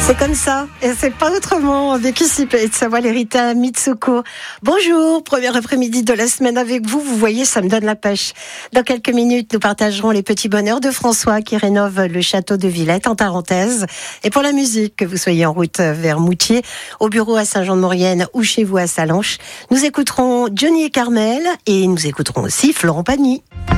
C'est comme ça, et c'est pas autrement avec ici Pizza Valerita Mitsuko. Bonjour, premier après-midi de la semaine avec vous. Vous voyez, ça me donne la pêche. Dans quelques minutes, nous partagerons les petits bonheurs de François qui rénove le château de Villette en Tarentaise. Et pour la musique, que vous soyez en route vers Moutier, au bureau à Saint-Jean-de-Maurienne ou chez vous à Salanches, nous écouterons Johnny et Carmel et nous écouterons aussi Florent Pagny.